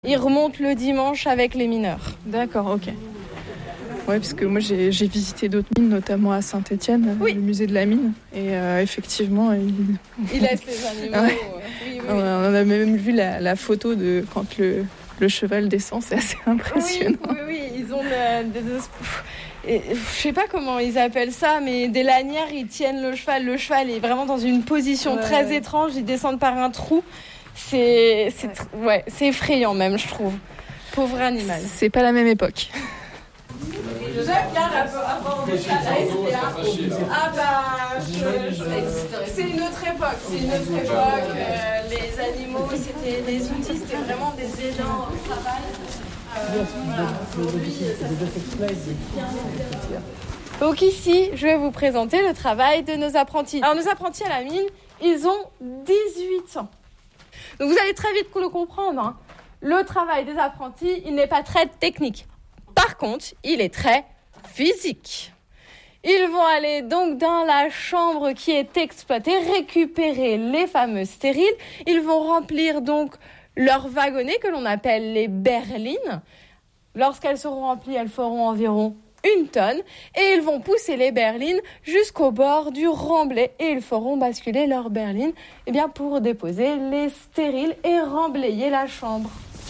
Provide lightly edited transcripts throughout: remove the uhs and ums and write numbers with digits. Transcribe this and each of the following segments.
Ils remontent le dimanche avec les mineurs. D'accord, ok. Ouais, parce que moi j'ai visité d'autres mines, notamment à Saint-Étienne, le musée de la mine. Et effectivement, il laisse les animaux. Ouais. Oui. On a même vu la photo de quand le cheval descend, c'est assez impressionnant. Oui, ils ont je sais pas comment ils appellent ça, mais des lanières, ils tiennent le cheval. Le cheval est vraiment dans une position très étrange, ils descendent par un trou. C'est effrayant même, je trouve. Pauvre animal. C'est pas la même époque. J'aime bien aborder ça, la SPA. C'est une autre époque. Les animaux, c'était des outils, c'était vraiment des aidants au travail. Donc ici, je vais vous présenter le travail de nos apprentis. Alors nos apprentis à la mine, ils ont 18 ans. Donc vous allez très vite le comprendre. Hein. Le travail des apprentis, il n'est pas très technique. Par contre, il est très physique. Ils vont aller donc dans la chambre qui est exploitée, récupérer les fameux stériles. Ils vont remplir donc leurs wagonnets que l'on appelle les berlines. Lorsqu'elles seront remplies, elles feront environ 1 tonne et ils vont pousser les berlines jusqu'au bord du remblai et ils feront basculer leurs berlines pour déposer les stériles et remblayer la chambre.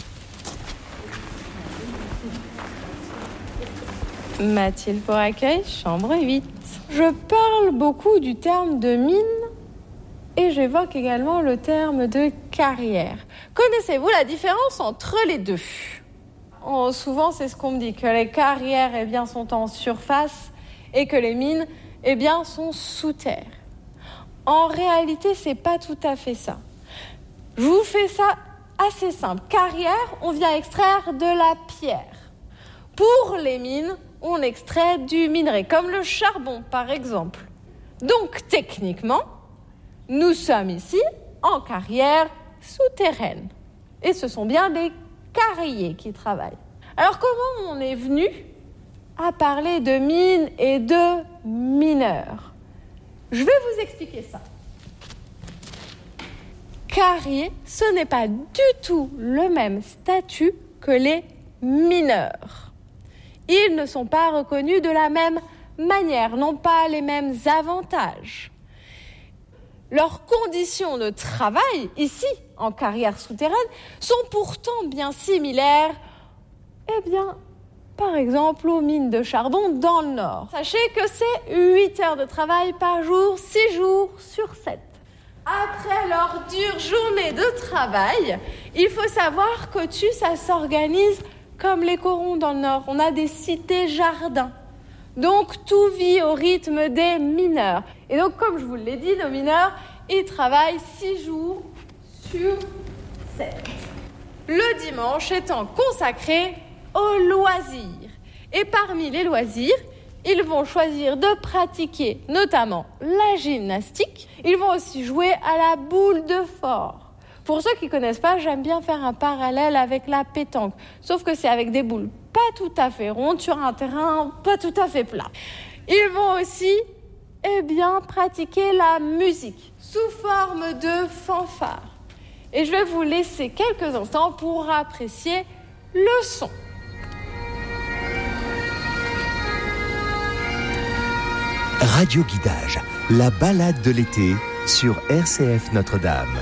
Mathilde pour accueil, chambre 8. Je parle beaucoup du terme de mine et j'évoque également le terme de carrière. Connaissez-vous la différence entre les deux ? Souvent, c'est ce qu'on me dit, que les carrières sont en surface et que les mines sont sous terre. En réalité, c'est pas tout à fait ça. Je vous fais ça assez simple. Carrière, on vient extraire de la pierre. Pour les mines, on extrait du minerai, comme le charbon par exemple. Donc techniquement, nous sommes ici en carrière souterraine. Et ce sont bien des carriers qui travaillent. Alors comment on est venu à parler de mines et de mineurs ? Je vais vous expliquer ça. Carrier, ce n'est pas du tout le même statut que les mineurs. Ils ne sont pas reconnus de la même manière, n'ont pas les mêmes avantages. Leurs conditions de travail, ici, en carrière souterraine, sont pourtant bien similaires, par exemple, aux mines de charbon dans le Nord. Sachez que c'est 8 heures de travail par jour, 6 jours sur 7. Après leur dure journée de travail, il faut savoir qu'au-dessus, ça s'organise comme les corons dans le Nord. On a des cités-jardins. Donc, tout vit au rythme des mineurs. Et donc, comme je vous l'ai dit, nos mineurs, ils travaillent 6 jours sur 7. Le dimanche étant consacré aux loisirs. Et parmi les loisirs, ils vont choisir de pratiquer notamment la gymnastique. Ils vont aussi jouer à la boule de phare. Pour ceux qui ne connaissent pas, j'aime bien faire un parallèle avec la pétanque. Sauf que c'est avec des boules pas tout à fait rondes sur un terrain pas tout à fait plat. Ils vont aussi pratiquer la musique sous forme de fanfare. Et je vais vous laisser quelques instants pour apprécier le son. Radio Guidage, la balade de l'été sur RCF Notre-Dame.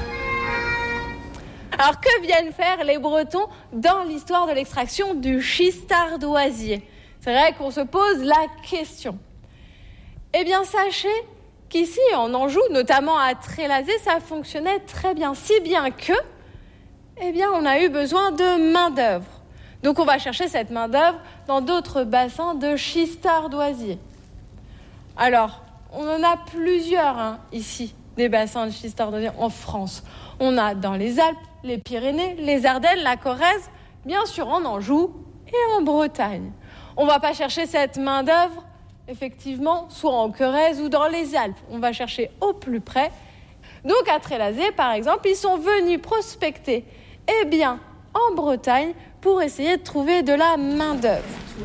Alors que viennent faire les Bretons dans l'histoire de l'extraction du schiste ardoisier ? C'est vrai qu'on se pose la question. Sachez qu'ici en Anjou, notamment à Trélazé, ça fonctionnait très bien. Si bien que, on a eu besoin de main-d'œuvre. Donc on va chercher cette main-d'œuvre dans d'autres bassins de schiste ardoisier. Alors, on en a plusieurs ici, des bassins de schiste ardoisier en France. On a dans les Alpes, les Pyrénées, les Ardennes, la Corrèze, bien sûr en Anjou et en Bretagne. On ne va pas chercher cette main-d'œuvre, effectivement, soit en Corrèze ou dans les Alpes. On va chercher au plus près. Donc à Trélazé, par exemple, ils sont venus prospecter, en Bretagne, pour essayer de trouver de la main-d'œuvre.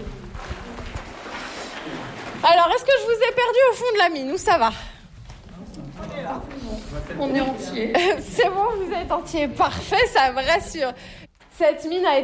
Alors, est-ce que je vous ai perdu au fond de la mine ou ça va ? On est là. On est entier. C'est bon, vous êtes entier. Parfait, ça me rassure. Cette mine a